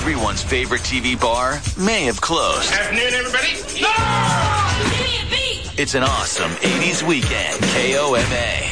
everyone's favorite TV bar may have closed. Afternoon, everybody. It's an awesome 80s weekend. KOMA.